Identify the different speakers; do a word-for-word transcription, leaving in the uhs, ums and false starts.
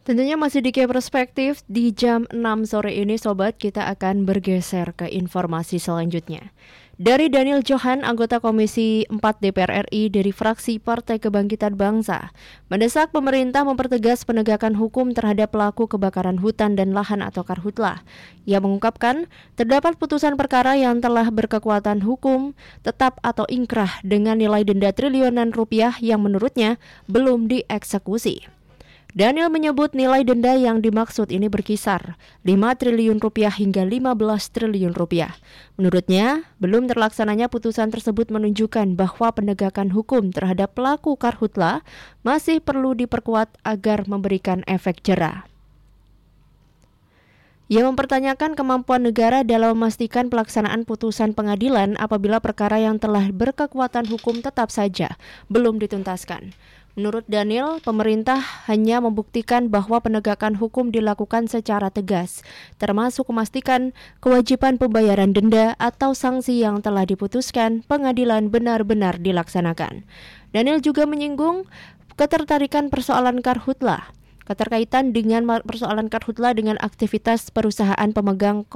Speaker 1: Tentunya masih di K Perspektif di jam enam sore ini Sobat, kita akan bergeser ke informasi selanjutnya. Dari Daniel Johan, anggota Komisi empat D P R R I dari fraksi Partai Kebangkitan Bangsa, mendesak pemerintah mempertegas penegakan hukum terhadap pelaku kebakaran hutan dan lahan atau Karhutlah. Ia mengungkapkan, terdapat putusan perkara yang telah berkekuatan hukum, tetap atau ingkrah dengan nilai denda triliunan rupiah yang menurutnya belum dieksekusi. Daniel menyebut nilai denda yang dimaksud ini berkisar lima triliun rupiah hingga lima belas triliun rupiah. Menurutnya, belum terlaksananya putusan tersebut menunjukkan bahwa penegakan hukum terhadap pelaku Karhutlah masih perlu diperkuat agar memberikan efek jera. Ia mempertanyakan kemampuan negara dalam memastikan pelaksanaan putusan pengadilan apabila perkara yang telah berkekuatan hukum tetap saja belum dituntaskan. Menurut Daniel, pemerintah hanya membuktikan bahwa penegakan hukum dilakukan secara tegas, termasuk memastikan kewajiban pembayaran denda atau sanksi yang telah diputuskan pengadilan benar-benar dilaksanakan. Daniel juga menyinggung ketertarikan persoalan Karhutlah, keterkaitan dengan persoalan Karhutlah dengan aktivitas perusahaan pemegang